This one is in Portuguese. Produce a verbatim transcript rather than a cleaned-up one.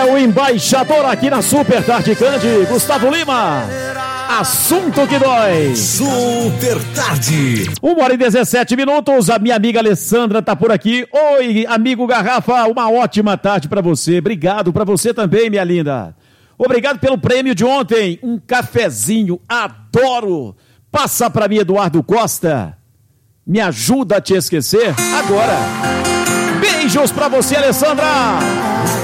o embaixador aqui na Super Tarde Grande, Gustavo Lima. Assunto que dói. Super Tarde. Uma hora e dezessete minutos. A minha amiga Alessandra tá por aqui. Oi, amigo Garrafa, uma ótima tarde pra você. Obrigado pra você também, minha linda. Obrigado pelo prêmio de ontem. Um cafezinho, adoro. Passa pra mim, Eduardo Costa. Me ajuda a te esquecer agora. Beijos pra você, Alessandra.